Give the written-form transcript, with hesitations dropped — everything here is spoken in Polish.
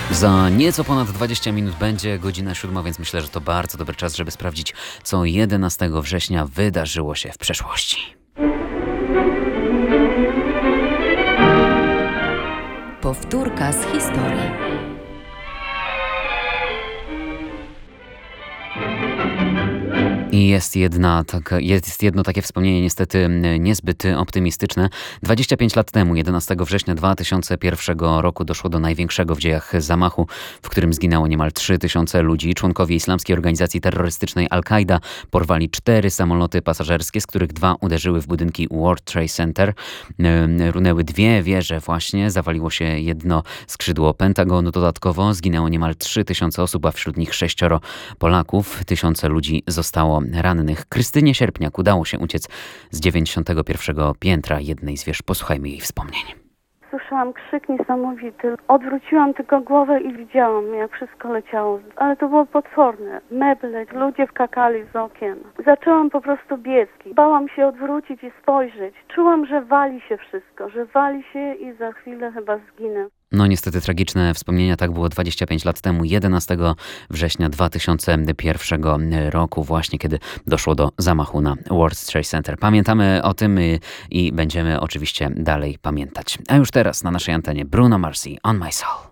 Za nieco ponad 20 minut będzie godzina 7, więc myślę, że to bardzo dobry czas, żeby sprawdzić, co 11 września wydarzyło się w przeszłości. Powtórka z historii. I jest jedno takie wspomnienie niestety niezbyt optymistyczne. 25 lat temu, 11 września 2001 roku doszło do największego w dziejach zamachu, w którym zginęło niemal 3000 ludzi. Członkowie islamskiej organizacji terrorystycznej Al-Kaida porwali 4 samoloty pasażerskie, z których 2 uderzyły w budynki World Trade Center. Runęły 2 wieże właśnie, zawaliło się jedno skrzydło Pentagonu. Dodatkowo zginęło niemal 3000 osób, a wśród nich 6 Polaków. Tysiące ludzi zostało rannych. Krystynie Sierpniak udało się uciec z 91 piętra jednej z wież. Posłuchajmy jej wspomnień. Słyszałam krzyk niesamowity. Odwróciłam tylko głowę i widziałam, jak wszystko leciało. Ale to było potworne. Meble, ludzie wkakali z okien. Zaczęłam po prostu biec. Bałam się odwrócić i spojrzeć. Czułam, że wali się wszystko, że wali się i za chwilę chyba zginę. No niestety tragiczne wspomnienia, tak było 25 lat temu, 11 września 2001 roku, właśnie kiedy doszło do zamachu na World Trade Center. Pamiętamy o tym i będziemy oczywiście dalej pamiętać. A już teraz na naszej antenie Bruno Mars, On My Soul.